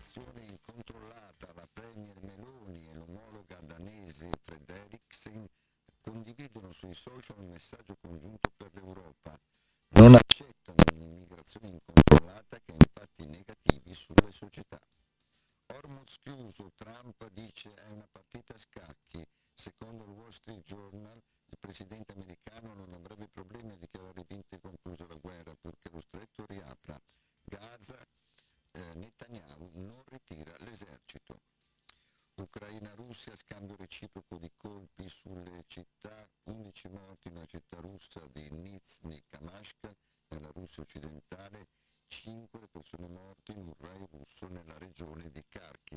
un'immigrazione incontrollata. La premier Meloni e l'omologa danese Frederiksen condividono sui social un messaggio congiunto per l'Europa. Non accettano un'immigrazione incontrollata che ha impatti negativi sulle società. Hormuz chiuso, Trump dice è una partita a scacchi. Secondo il Wall Street Journal, il presidente americano non avrebbe problemi a dichiarare vinta e conclusa la guerra purché lo stretto riapra. Gaza, Netanyahu non ritira l'esercito. Ucraina-Russia, scambio reciproco di colpi sulle città, 11 morti nella città russa di Nizhny Kamashk, nella Russia occidentale, 5 le persone morte in un raid russo nella regione di Kharkiv.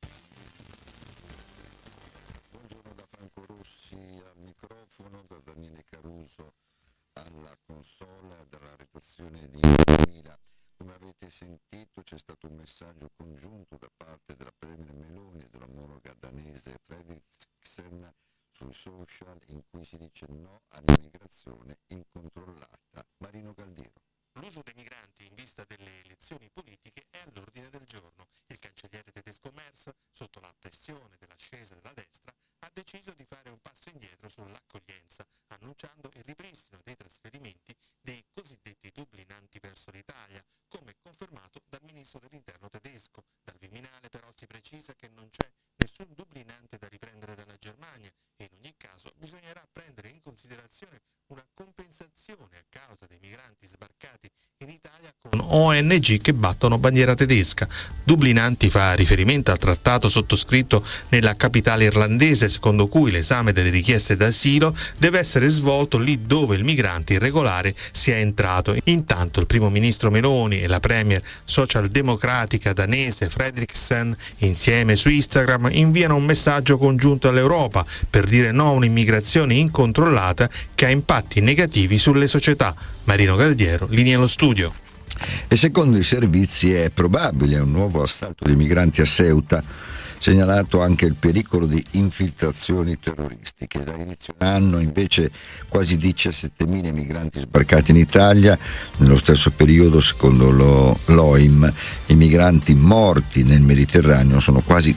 Buongiorno da Franco Rossi al microfono, da Daniele Caruso alla console, dalla redazione di 2000. Come avete sentito c'è stato un messaggio congiunto da parte della premier Meloni e dell'omologa danese Frederiksen sui social in cui si dice no all'immigrazione incontrollata. Marino Galdiero. L'uso dei migranti in vista delle elezioni politiche è all'ordine del giorno. Il cancelliere tedesco Merz, sotto la pressione dell'ascesa della destra, ha deciso di fare un passo indietro sull'accoglienza, annunciando il ripristino dei trasferimenti dei cosiddetti dublinanti verso l'Italia, come confermato dal ministro dell'interno tedesco. Dal Viminale però si precisa che non c'è nessun dublinante da riprendere dalla Germania e in ogni caso bisognerà prendere in considerazione una compensazione a causa dei migranti sbarcati in Italia con ONG che battono bandiera tedesca. Dublinanti fa riferimento al trattato sottoscritto nella capitale irlandese, secondo cui l'esame delle richieste d'asilo deve essere svolto lì dove il migrante irregolare sia entrato. Intanto il primo ministro Meloni e la premier socialdemocratica danese Frederiksen insieme su Instagram inviano un messaggio congiunto all'Europa per dire no a un'immigrazione incontrollata che ha impatti negativi sulle società. Marino Galdiero, linea allo studio. E secondo i servizi è probabile un nuovo assalto di migranti a Ceuta, segnalato anche il pericolo di infiltrazioni terroristiche. Da inizio anno invece quasi 17.000 migranti sbarcati in Italia, nello stesso periodo secondo l'OIM i migranti morti nel Mediterraneo sono quasi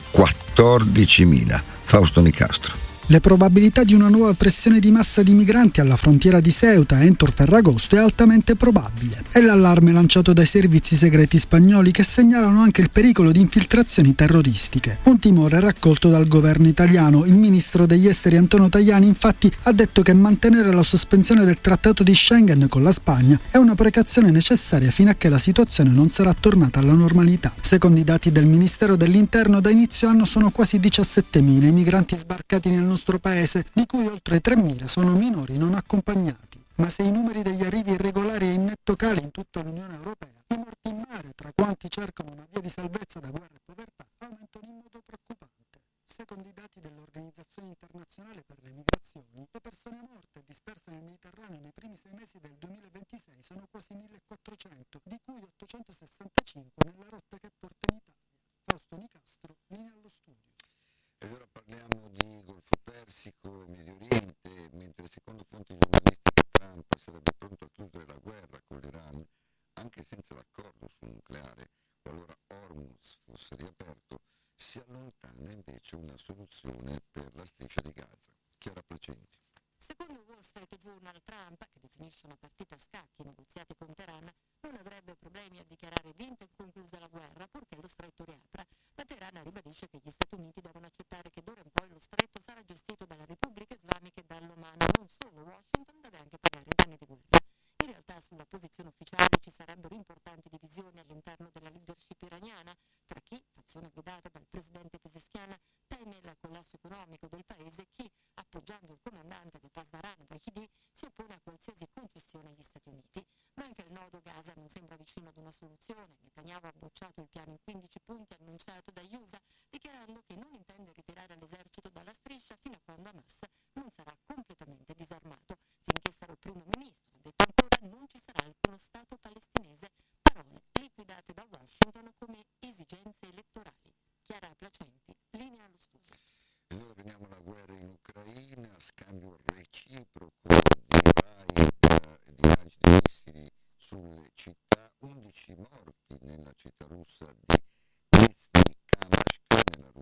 14.000. Fausto Nicastro. Le probabilità di una nuova pressione di massa di migranti alla frontiera di Ceuta entro Ferragosto è altamente probabile. È l'allarme lanciato dai servizi segreti spagnoli che segnalano anche il pericolo di infiltrazioni terroristiche. Un timore raccolto dal governo italiano. Il ministro degli esteri Antonio Tajani infatti ha detto che mantenere la sospensione del trattato di Schengen con la Spagna è una precauzione necessaria fino a che la situazione non sarà tornata alla normalità. Secondo i dati del Ministero dell'Interno, da inizio anno sono quasi 17.000 i migranti sbarcati nel nostro paese, di cui oltre 3.000 sono minori non accompagnati. Ma se i numeri degli arrivi irregolari è in netto calo in tutta l'Unione Europea, i morti in mare tra quanti cercano una via di salvezza da guerra e povertà aumentano in modo preoccupante. Secondo i dati dell'Organizzazione Internazionale per le Migrazioni, le persone morte e disperse nel Mediterraneo nei primi 6 mesi del 2026 sono quasi 1.400, di cui 865 nella rotta che porta in Italia. Fausto Nicastro, linea allo studio. E ora parliamo di Golfo Persico e Medio Oriente, mentre secondo fonti giornalistiche Trump sarebbe pronto a chiudere la guerra con l'Iran, anche senza l'accordo sul nucleare, qualora Hormuz fosse riaperto, si allontana invece una soluzione per la striscia di Gaza. Chiara Placenti. Secondo Wall Street Journal, Trump, che definisce una partita a scacchi negoziati con Teheran, non avrebbe problemi a dichiarare vinta e conclusa la guerra, purché lo stretto riapra. Ma Teheran ribadisce che gli Stati Uniti devono accettare che d'ora in poi lo stretto sarà gestito dalla Repubblica Islamica e dall'Oman. Non solo, Washington deve anche pagare i danni di guerra. In realtà sulla posizione ufficiale ci sarebbero importanti divisioni all'interno della leadership iraniana, tra chi, fazione guidata dal presidente Pezeshkian, teme il collasso economico del paese e chi, appoggiando il comandante del Pasdaran Vahidi, si oppone a qualsiasi concessione agli Stati Uniti. Ma anche il nodo Gaza non sembra vicino ad una soluzione. Netanyahu ha bocciato il piano in 15 punti annunciato dagli USA, dichiarando che non intende ritirare l'esercito dalla striscia fino a quando Hamas non sarà completamente disarmato. Finché sarà il primo ministro, ha detto ancora, non ci sarà alcuno Stato palestinese. Parole liquidate da Washington come esigenze elettorali. Chiara Placenti, linea allo studio. E allora veniamo alla guerra in Ucraina, scambio reciproco di raid e di lanci di missili sulle città, 11 morti nella città russa di Nizhny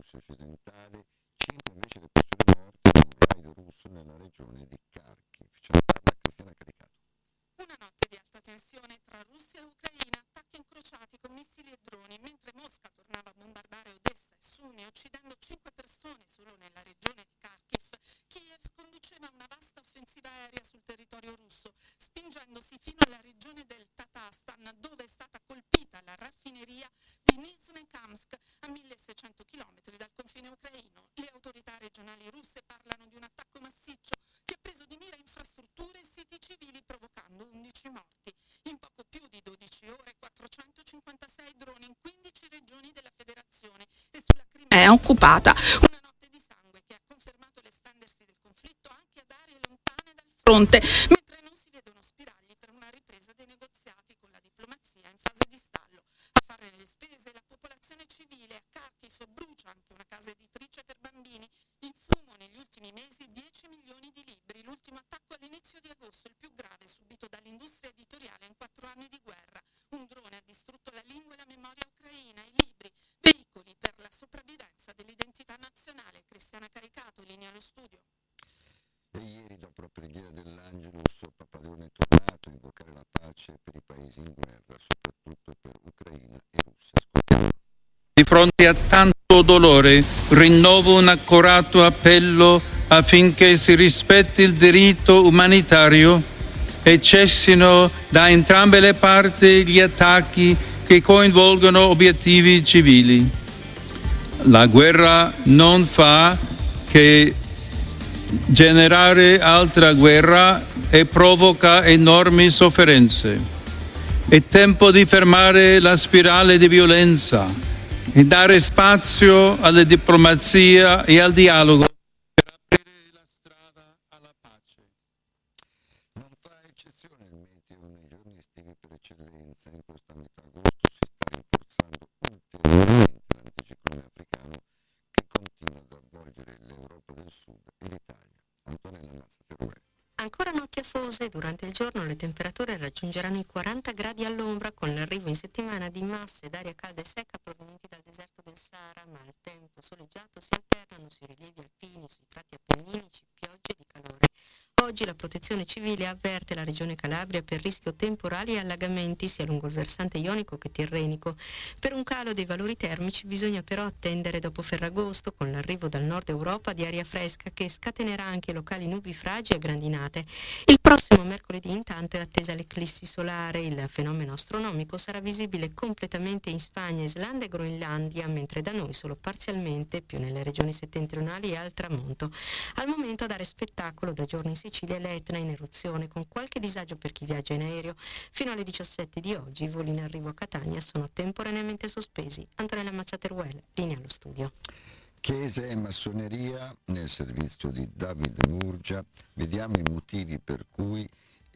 russi occidentali, 5 invece le persone morte in un raid russo nella regione di Kharkiv. Ce ne parla Cristiana Caricato. Una notte di alta tensione tra Russia e Ucraina, attacchi incrociati con missili e droni, mentre Mosca tornava a bombardare Odessa e Sumi, uccidendo 5 persone solo nella regione di Kharkiv. Kiev conduceva una vasta offensiva aerea sul territorio russo, spingendosi fino alla regione del Tatarstan, dove è stata colpita la raffineria di Nizhnekamsk, a 1600 km dal confine ucraino. Le autorità regionali russe parlano di un attacco massiccio che ha preso di mira infrastrutture e siti civili, provocando 11 morti. In poco più di 12 ore 456 droni in 15 regioni della federazione e sulla Crimea è occupata. Una notte di sangue che ha confermato l'estendersi del conflitto anche ad aree lontane dal fronte, mentre non si vedono spiragli per una ripresa dei negoziati con la diplomazia in fase di stallo. A fare le spese la popolazione civile. A Kharkiv brucia anche una casa editrice per bambini. In fumo negli ultimi mesi 10 milioni di libri. L'ultimo attacco all'inizio di agosto, il più grave subito dall'industria editoriale in 4 anni di guerra. Un drone ha distrutto la lingua e la memoria ucraina, i libri, veicoli per la sopravvivenza dell'identità nazionale. Cristiana Caricato, in linea allo studio. E ieri, dopo la preghiera dell'Angelus, Papa Leone è tornato a invocare la pace per i paesi in guerra, soprattutto per Ucraina e Russia. Ascoltiamo. Di fronte a tanto dolore, rinnovo un accorato appello affinché si rispetti il diritto umanitario e cessino da entrambe le parti gli attacchi che coinvolgono obiettivi civili. La guerra non fa che generare altra guerra e provoca enormi sofferenze. È tempo di fermare la spirale di violenza e dare spazio alla diplomazia e al dialogo per aprire la strada alla pace. Non fa eccezione il meteo nei giorni estivi per eccellenza. In questa metà agosto si sta rinforzando ulteriormente l'anticiclone africano che continua ad avvolgere l'Europa del Sud e l'Italia. Antonella Mazzateruè. Ancora notti afose, durante il giorno le temperature raggiungeranno i 40 gradi all'ombra con l'arrivo in settimana di masse d'aria calda e secca provenienti dal deserto del Sahara, ma al tempo soleggiato si alternano sui rilievi alpini, sui tratti appenninici, piogge di calore. Oggi la Protezione Civile avverte la Regione Calabria per rischio temporali e allagamenti sia lungo il versante ionico che tirrenico. Per un calo dei valori termici bisogna però attendere dopo Ferragosto, con l'arrivo dal nord Europa di aria fresca che scatenerà anche locali nubifragi e grandinate. Il prossimo mercoledì intanto è attesa l'eclissi solare. Il fenomeno astronomico sarà visibile completamente in Spagna, Islanda e Groenlandia, mentre da noi solo parzialmente, più nelle regioni settentrionali e al tramonto. Al momento a dare spettacolo da giorni in Sicilia e l'Etna in eruzione, con qualche disagio per chi viaggia in aereo. Fino alle 17 di oggi i voli in arrivo a Catania sono temporaneamente sospesi. Antonella Mazzateruel, linea allo studio. Chiesa e massoneria nel servizio di Davide Murgia. Vediamo i motivi per cui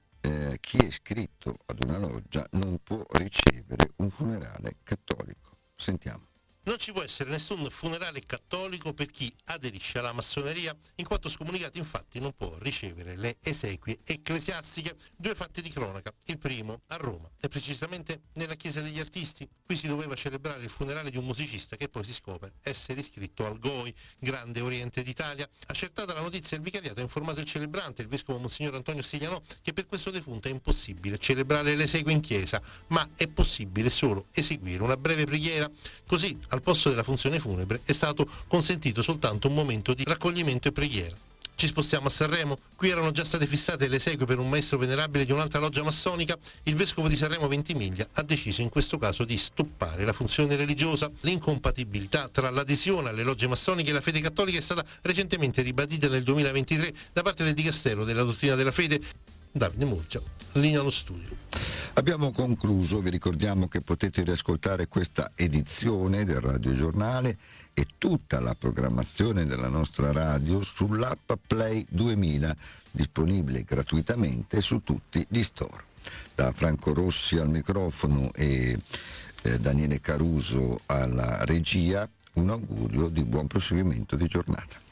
chi è iscritto ad una loggia non può ricevere un funerale cattolico. Sentiamo. Non ci può essere nessun funerale cattolico per chi aderisce alla massoneria, in quanto scomunicato infatti non può ricevere le esequie ecclesiastiche. 2 fatti di cronaca. Il primo a Roma, e precisamente nella Chiesa degli Artisti. Qui si doveva celebrare il funerale di un musicista che poi si scopre essere iscritto al GOI, Grande Oriente d'Italia. Accertata la notizia, il vicariato ha informato il celebrante, il vescovo Monsignor Antonio Stiglianò, che per questo defunto è impossibile celebrare le esequie in chiesa, ma è possibile solo eseguire una breve preghiera. Così, al posto della funzione funebre è stato consentito soltanto un momento di raccoglimento e preghiera. Ci spostiamo a Sanremo. Qui erano già state fissate le esequie per un maestro venerabile di un'altra loggia massonica. Il vescovo di Sanremo Ventimiglia ha deciso in questo caso di stoppare la funzione religiosa. L'incompatibilità tra l'adesione alle logge massoniche e la fede cattolica è stata recentemente ribadita nel 2023 da parte del Dicastero della Dottrina della Fede. Davide Murgia, linea allo studio. Abbiamo concluso, vi ricordiamo che potete riascoltare questa edizione del radiogiornale e tutta la programmazione della nostra radio sull'app Play 2000, disponibile gratuitamente su tutti gli store. Da Franco Rossi al microfono e Daniele Caruso alla regia, un augurio di buon proseguimento di giornata.